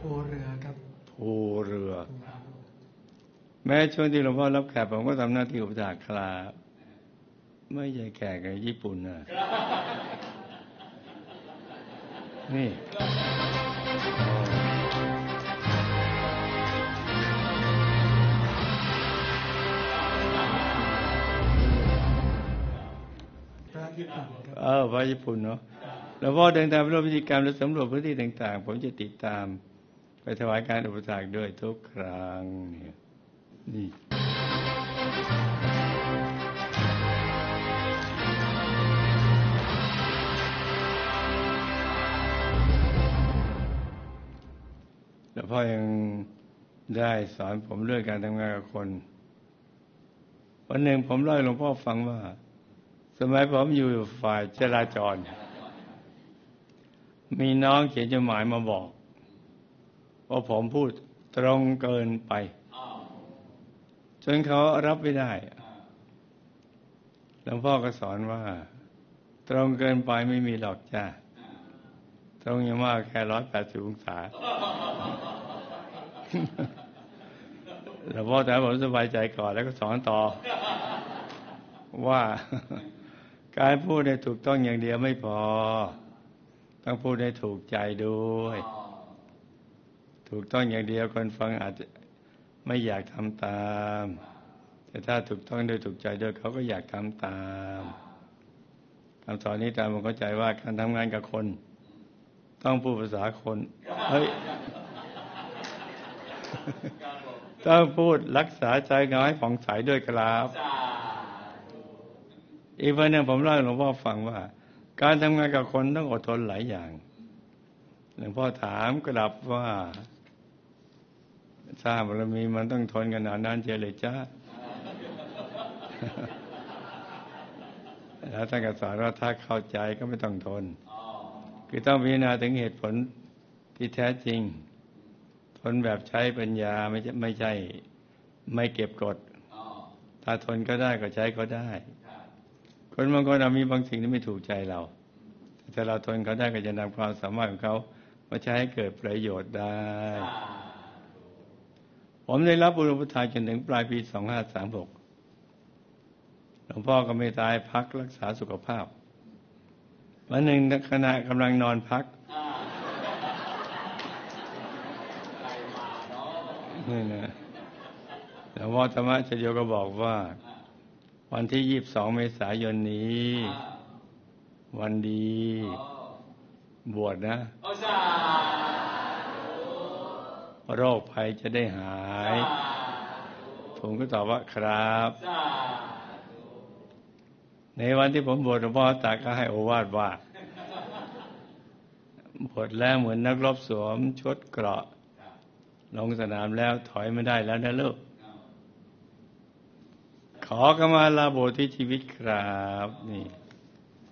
เรือครับภูเรือแม้ช่วงที่หลวงพ่อรับแขกผมก็ทำหน้าที่อุปถากครับไม่ใช่แขกกับญี่ปุ่นนะนี่พระญี่ปุ่นพระญี่ปุ่นเนาะแล้วพ่อเดินทางไปร่วมพิธีกรรมและสำรวจพื้นที่ต่างๆผมจะติดตามไปถวายการอุปถากด้วยทุกครั้งเนี่ยนี่แล้วพ่อยังได้สอนผมเรื่องการทำงานกับคนวันหนึ่งผมเล่าให้หลวงพ่อฟังว่าสมัยผมอยู่ฝ่ายจราจรมีน้องเขียนจดหมายมาบอกว่าผมพูดตรงเกินไปจนเขารับไม่ได้หลวงพ่อก็สอนว่าตรงเกินไปไม่มีหรอกจ้าตรงอย่างมากแค่180 องศาหลวงพ่อแต่ผมสบายใจก่อนแล้วก็สอนต่อว่าการพูดให้ถูกต้องอย่างเดียวไม่พอต้องพูดให้ถูกใจด้วยถูกต้องอย่างเดียวคนฟังอาจจะไม่อยากทำตามแต่ถ้าถูกต้องด้วยถูกใจด้วยเขาก็อยากทำตามคำสอนนี้ตามผมเข้าใจว่าการทำงานกับคนต้องพูดภาษาคนเฮ้ยต้องพูดรักษาใจเราให้ผ่องใสด้วยครับอีกวันหนึ่งผมเล่าให้หลวงพ่อฟังว่าการทำงานกับคนต้องอดทนหลายอย่างหลวงพ่อถามกลับว่าทราบบารมีมันต้องทนขนาดนั้นเจเลยจ้าแล้วท่านก็สอนว่าถ้าเข้าใจก็ไม่ต้องทนคือต้องพิจารณาถึงเหตุผลที่แท้จริงทนแบบใช้ปัญญาไม่ใช่ไม่เก็บกดถ้าทนก็ได้ก็ใช้ก็ได้คนบางคนมีบางสิ่งที่ไม่ถูกใจเราแต่เราทนเขาได้ก็จะนำความสามารถของเขามาใช้ให้เกิดประโยชน์ได้ผมได้รับอุปถัมภ์จนถึงปลายปี 2536หลวงพ่อก็ไม่ตายพักรักษาสุขภาพวันหนึ่งขณะกำลังนอนพักนี่นะหลวงพ่อธรรมชโยก็บอกว่าวันที่22 เมษายนนี้วันดีบวชนะโรคภัยจะได้หายผมก็ตอบว่าครับในวันที่ผมบวชหลวงพ่อตาก็ให้โอวาทว่าบวชแล้วเหมือนนักรบสวมชุดเกราะลงสนามแล้วถอยไม่ได้แล้วนะลูกขอกมาลาโบที่ชีวิตครับนี่